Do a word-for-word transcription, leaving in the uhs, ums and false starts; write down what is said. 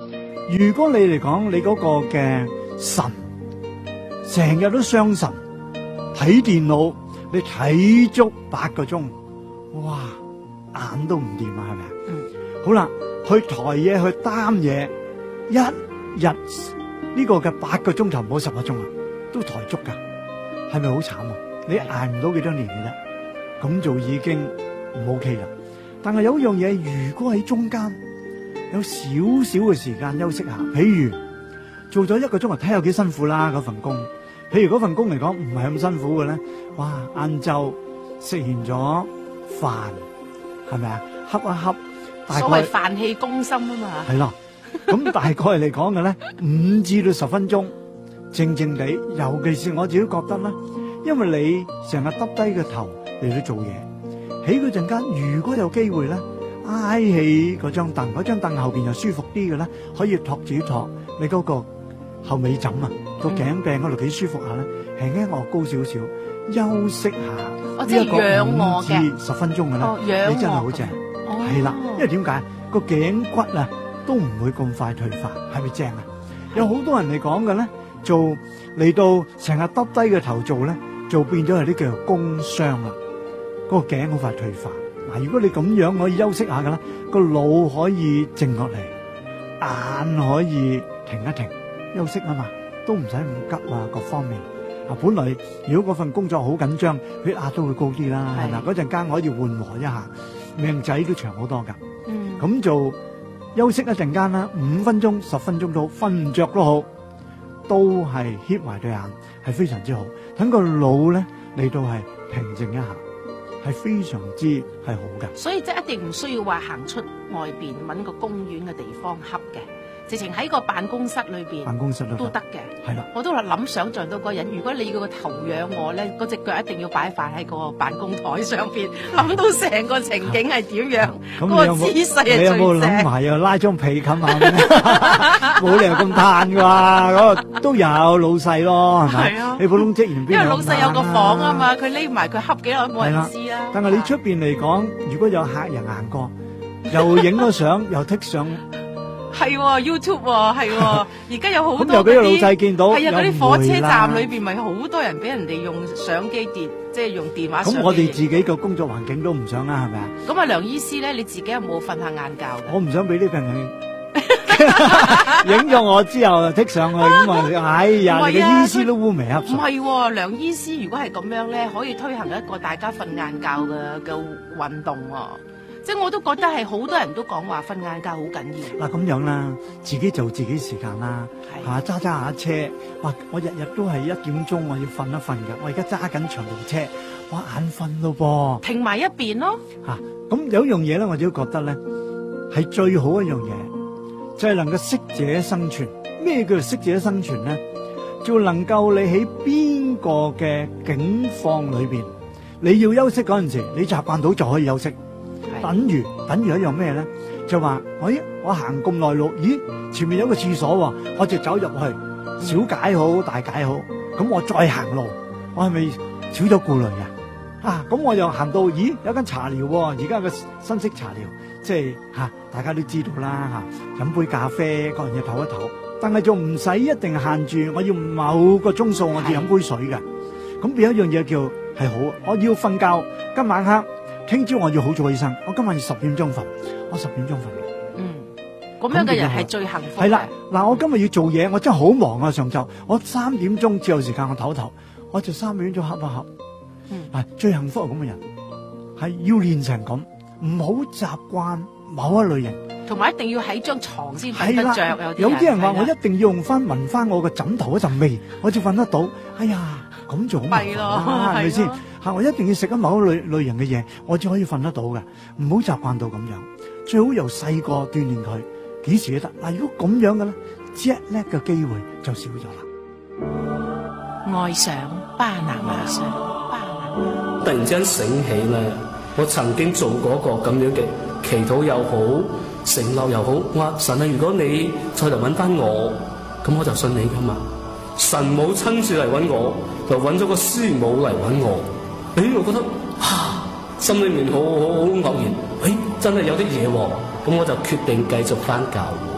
如果你嚟講你嗰個嘅神成日都傷神，睇電腦你睇足八個鐘，哇，眼都唔掂啊，係咪啊？嗯。好啦，去抬嘢去擔嘢，一日呢個嘅八個鐘頭唔好十個鐘啊，都抬足噶，係咪好慘啊？你捱唔到幾多年嘅啫，咁就已經唔 OK 啦。但係有一樣嘢，如果喺中間有少少嘅時間休息下，譬如做咗一個鐘頭，睇有幾辛苦啦嗰份工。譬如嗰份工嚟講唔係咁辛苦嘅咧，哇！晏晝食完咗飯，係咪啊？瞌一瞌，大概所謂飯氣攻心啊嘛。 係啦，咁大概嚟講嘅咧，五至到十分鐘，靜靜地。尤其是我自己覺得咧，因為你成日耷低個頭嚟到做嘢，喺嗰陣間，如果有機會咧，挨起嗰張凳，嗰張凳後邊又舒服啲嘅咧，可以托住托你嗰個後尾枕啊，個頸柄嗰度幾舒服下咧，輕輕臥高少少，休息下。 哦，即係仰臥嘅， 五至十分鐘嘅咧， 哦，仰臥你真係好正。係啦，因為點解個頸骨啊都唔會咁快退化，係咪正啊？有好多人嚟講嘅咧，做嚟到成日耷低嘅頭做咧，就變咗係啲叫做工傷啦。嗰個頸好快退化。嗱，如果你咁樣可以休息下嘅啦，個腦可以靜落嚟，眼可以停一停，休息啊嘛，都唔使咁急啊，各方面。啊，本來如果嗰份工作好緊張，血壓都會高啲啦，係咪？嗰陣間可以緩和一下，命仔都長好多噶。嗯，咁就休息一陣間啦，五分鐘、十分鐘都好，瞓唔着都好，都係瞌埋對眼，係非常之好。等個腦咧嚟到係平靜一下，係非常之係好嘅。 所以即係一定唔需要話行出外邊揾個公園嘅地方瞌嘅。直情喺個辦公室裏邊， 辦公室都得嘅。 係啦， 我都話諗想像到個人，如果你個頭仰我咧，嗰隻腳一定要擺放喺個辦公台上邊，諗到成個情景係點樣，嗰個姿勢係最正。 你有冇諗埋又拉張被冚下？冇理由咁嘆㗎，嗰個都有老細咯，係咪？係啊，你普通職員邊有？因為老細有個房啊嘛，佢匿埋佢瞌幾耐冇人知啦。 但係你出邊嚟講，如果有客人行過，又影咗相，又剔相。 係 YouTube 係，而家有好多咁又俾個老細見到， 係啊，嗰啲火車站裏邊咪好多人俾人哋用相機電，即係用電話相機。 咁我哋自己個工作環境都唔想啦，係咪啊？ 咁啊，梁醫師咧，你自己有冇瞓下晏覺？ 我唔想俾啲病人影咗我之後剔上去，咁啊，哎呀，你嘅醫師都烏眉瞌睡。 唔係，梁醫師如果係咁樣咧，可以推行一個大家瞓晏覺嘅嘅運動啊！即係我都覺得係好多人都講話瞓晏覺好緊要。 嗱，咁樣啦，自己做自己時間啦，嚇揸揸下車，哇！我日日都係一點鐘我要瞓一瞓嘅，我而家揸緊長途車，哇眼瞓咯噃， 停埋一邊咯。 嚇，咁有一樣嘢咧，我都覺得咧係最好一樣嘢，就係能夠適者生存。咩叫做適者生存咧？就能夠你喺邊個嘅境況裏邊，你要休息嗰陣時，你習慣到就可以休息。等於等於一樣咩咧？就話我咦，我行咁耐路，咦，前面有個廁所喎，我就走入去，小解好，大解好，咁我再行路，我係咪少咗顧慮啊？啊，咁我又行到，咦，有間茶寮喎，而家個新式茶寮，即係吓、啊，大家都知道啦吓，飲、啊、杯咖啡，個人要唞一唞，但係仲唔使一定限住，我要某個鐘數我要飲杯水嘅，咁有一樣嘢叫係好，我要瞓覺，今晚黑。聽朝我要好早起身，我今晚要十點鐘瞓，我十點鐘瞓。 嗯，咁樣嘅人係最幸福。 係啦，嗱，我今日要做嘢，我真係好忙啊！上晝我三點鐘只有時間我唞一唞，我就三點鐘瞌一瞌。嗯，係最幸福係咁嘅人，係要練成咁，唔好習慣某一類型， 同埋一定要喺張床先瞓得着。 有啲人話我一定要用翻聞翻我個枕頭嗰陣味，我先瞓得到。哎呀，咁就好麻煩啦，係咪先？吓，我一定要食咗某一類類型嘅嘢，我先可以瞓得到嘅。唔好習慣到咁樣，最好由細個鍛煉佢，幾時都得。嗱，如果咁樣嘅咧，jet lag嘅機會就少咗啦。 愛上巴拿馬，上巴拿馬。 突然之間醒起咧，我曾經做過一個咁樣嘅祈禱又好，承諾又好。我話神啊，如果你再嚟揾翻我，咁我就信你噶嘛。神冇親自嚟揾我，就揾咗個師母嚟揾我。誒，我覺得啊，心裏面好好好偶然，誒，真係有啲嘢喎，咁我就決定繼續翻教會。